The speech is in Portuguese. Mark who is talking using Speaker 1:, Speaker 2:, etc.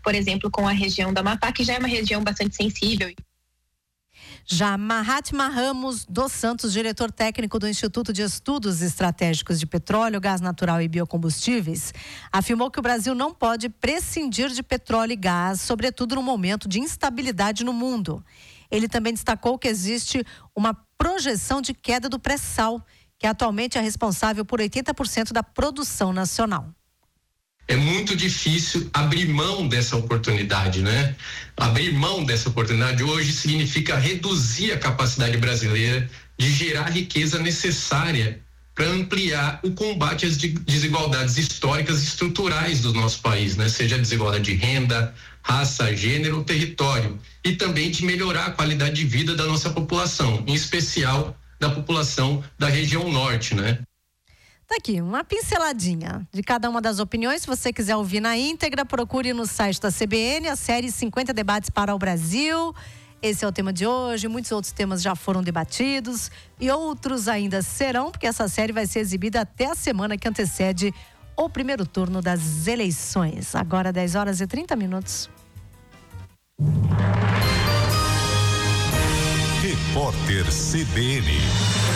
Speaker 1: por exemplo, com a região do Amapá, que já é uma região bastante sensível.
Speaker 2: Já Mahatma Ramos dos Santos, diretor técnico do Instituto de Estudos Estratégicos de Petróleo, Gás Natural e Biocombustíveis, afirmou que o Brasil não pode prescindir de petróleo e gás, sobretudo no momento de instabilidade no mundo. Ele também destacou que existe uma projeção de queda do pré-sal, que atualmente é responsável por 80% da produção nacional.
Speaker 3: É muito difícil abrir mão dessa oportunidade, né? Abrir mão dessa oportunidade hoje significa reduzir a capacidade brasileira de gerar a riqueza necessária para ampliar o combate às desigualdades históricas e estruturais do nosso país, né? Seja a desigualdade de renda, raça, gênero ou território, e também de melhorar a qualidade de vida da nossa população, em especial da população da região norte, né?
Speaker 2: Tá aqui, uma pinceladinha de cada uma das opiniões. Se você quiser ouvir na íntegra, procure no site da CBN a série 50 Debates para o Brasil. Esse é o tema de hoje. Muitos outros temas já foram debatidos e outros ainda serão, porque essa série vai ser exibida até a semana que antecede o primeiro turno das eleições. Agora 10h30.
Speaker 4: Repórter CBN.